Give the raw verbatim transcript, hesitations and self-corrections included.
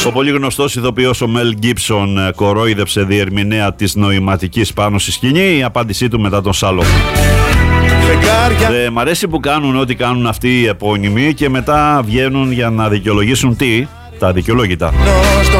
Ο πολύ γνωστός ηθοποιός ο Μελ Γκίψον κορόιδεψε διερμηνέα της νοηματικής πάνω στη σκηνή. Η απάντησή του μετά τον Σάλο. Ε, μ' αρέσει που κάνουν ό,τι κάνουν αυτοί οι επώνυμοι και μετά βγαίνουν για να δικαιολογήσουν τι, τα δικαιολόγητα.